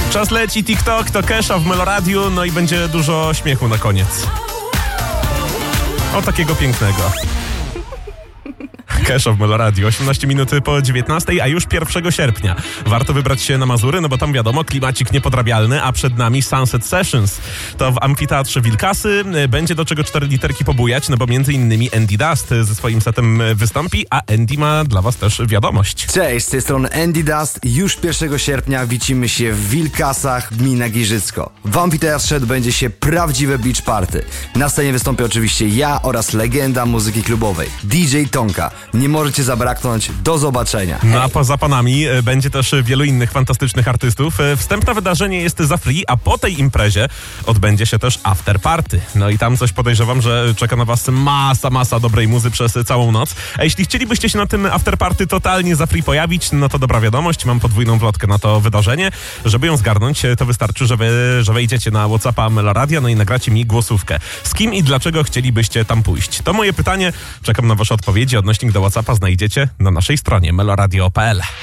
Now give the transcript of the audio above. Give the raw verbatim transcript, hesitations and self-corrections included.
Czas leci TikTok, to Kesha w Meloradiu, no i będzie dużo śmiechu na koniec. O, takiego pięknego. Kesha w Meloradiu, osiemnaście minut po dziewiętnastej, a już pierwszego sierpnia. Warto wybrać się na Mazury, no bo tam wiadomo, klimacik niepodrabialny, a przed nami Sunset Sessions. To w Amfiteatrze Wilkasy. Będzie do czego cztery literki pobujać, no bo między innymi Andy Dust ze swoim setem wystąpi, a Andy ma dla was też wiadomość. Cześć, z tej strony Andy Dust. Już pierwszego sierpnia widzimy się w Wilkasach, gmina Giżycko. W Amfiteatrze odbędzie się prawdziwe beach party. Na scenie wystąpię oczywiście ja oraz legenda muzyki klubowej, D J Tonka. Nie możecie zabraknąć. Do zobaczenia. No a poza panami będzie też wielu innych fantastycznych artystów. Wstępne wydarzenie jest za free, a po tej imprezie odbędzie się też after party. No i tam coś podejrzewam, że czeka na was masa, masa dobrej muzy przez całą noc. A jeśli chcielibyście się na tym after party totalnie za free pojawić, no to dobra wiadomość, mam podwójną wlotkę na to wydarzenie. Żeby ją zgarnąć, to wystarczy, że, wy, że wejdziecie na WhatsAppa Meloradia, no i nagracie mi głosówkę. Z kim i dlaczego chcielibyście tam pójść? To moje pytanie. Czekam na wasze odpowiedzi. Odnośnik do WhatsAppa znajdziecie na naszej stronie meloradio kropka p l.